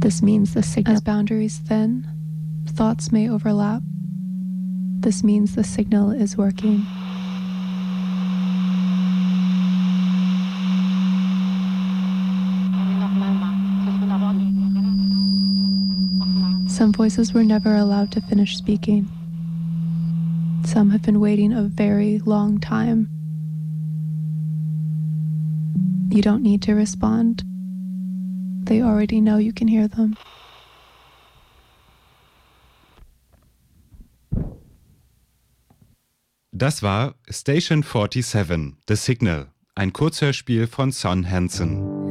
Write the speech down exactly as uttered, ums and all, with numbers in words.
This means the signal. As boundaries thin, thoughts may overlap. This means the signal is working. Some voices were never allowed to finish speaking. Some have been waiting a very long time. You don't need to respond. They already know you can hear them. Das war Station siebenundvierzig, The Signal, ein Kurzhörspiel von Son Hansen.